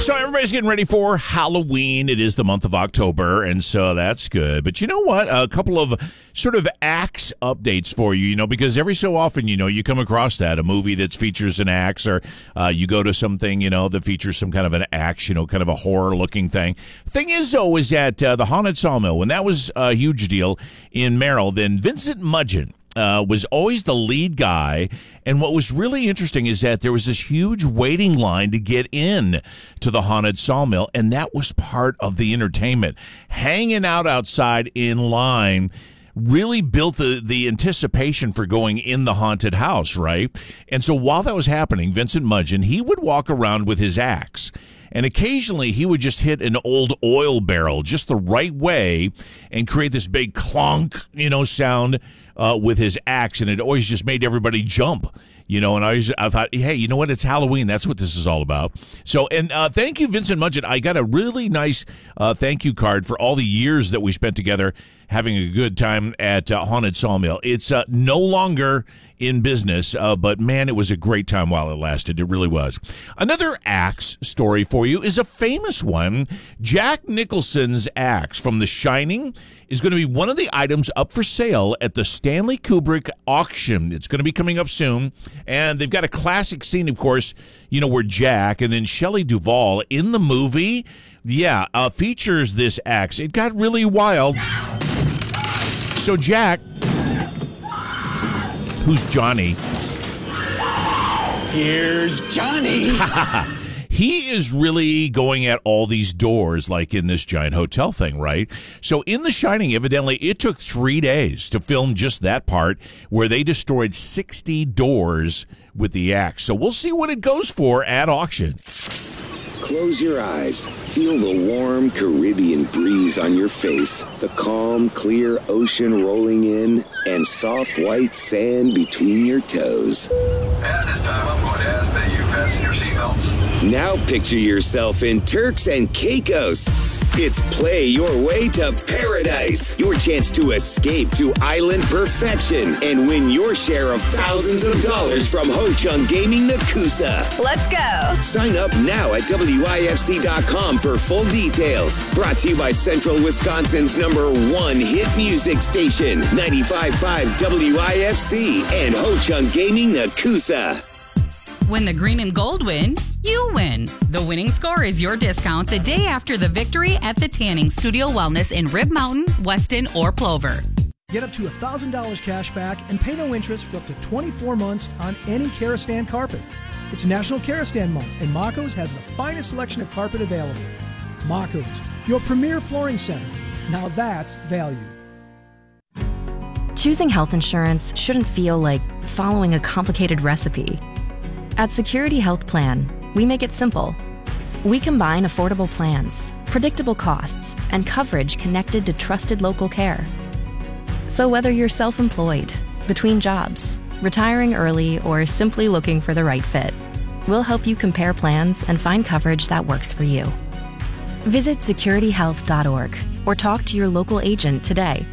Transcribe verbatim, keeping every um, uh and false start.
So everybody's getting ready for Halloween. It is the month of October, and so that's good. But you know what? A couple of sort of axe updates for you, you know, because every so often, you know, you come across that, a movie that features an axe, or uh, you go to something, you know, that features some kind of an axe, you know, kind of a horror-looking thing. Thing is, though, is that uh, the Haunted Sawmill, when that was a huge deal in Merrill, then Vincent Mudgeon Uh, was always the lead guy, and what was really interesting is that there was this huge waiting line to get in to the Haunted Sawmill, and that was part of the entertainment. Hanging out outside in line really built the, the anticipation for going in the haunted house, right? And so while that was happening, Vincent Mudgeon, he would walk around with his axe. And occasionally he would just hit an old oil barrel just the right way and create this big clunk, you know, sound uh, with his axe. And it always just made everybody jump, you know. And I, always, I thought, hey, you know what? It's Halloween. That's what this is all about. So, and uh, thank you, Vincent Mudgeon. I got a really nice uh, thank you card for all the years that we spent together having a good time at uh, Haunted Sawmill. It's uh, no longer in business, uh, but man, it was a great time while it lasted. It really was. Another axe story for you is a famous one. Jack Nicholson's axe from The Shining is going to be one of the items up for sale at the Stanley Kubrick auction. It's going to be coming up soon, and they've got a classic scene, of course, you know, where Jack and then Shelley Duvall in the movie, yeah, uh, features this axe. It got really wild. So Jack, who's Johnny? Here's Johnny. He is really going at all these doors like in this giant hotel thing, right? So in The Shining, evidently, it took three days to film just that part where they destroyed sixty doors with the axe. So we'll see what it goes for at auction. Close your eyes. Feel the warm Caribbean breeze on your face, the calm, clear ocean rolling in, and soft white sand between your toes. At this time, I'm going to ask that you fasten your seatbelts. Now picture yourself in Turks and Caicos. It's Play Your Way to Paradise, your chance to escape to island perfection and win your share of thousands of dollars from Ho Chung Gaming Nakusa. Let's go. Sign up now at W I F C dot com for full details. Brought to you by Central Wisconsin's number one hit music station, ninety-five point five W I F C and Ho Chung Gaming Nakusa. When the green and gold win, you win. The winning score is your discount the day after the victory at the Tanning Studio Wellness in Rib Mountain, Weston, or Plover. Get up to one thousand dollars cash back and pay no interest for up to twenty-four months on any Karastan carpet. It's National Karastan Month, and Mako's has the finest selection of carpet available. Mako's, your premier flooring center. Now that's value. Choosing health insurance shouldn't feel like following a complicated recipe. At Security Health Plan, we make it simple. We combine affordable plans, predictable costs, and coverage connected to trusted local care. So whether you're self-employed, between jobs, retiring early, or simply looking for the right fit, we'll help you compare plans and find coverage that works for you. Visit security health dot org or talk to your local agent today.